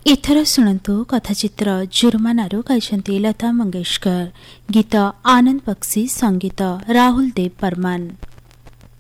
ଏଥର ଶୁଣନ୍ତୁ କଥାଚିତ୍ର ଜୁର୍ମାନାରୁ ଗାଇଛନ୍ତି ଲତା ମଙ୍ଗେଶକର। ଗୀତ ଆନନ୍ଦ ବକ୍ସି, ସଙ୍ଗୀତ ରାହୁଲ ଦେବ ବର୍ମନ।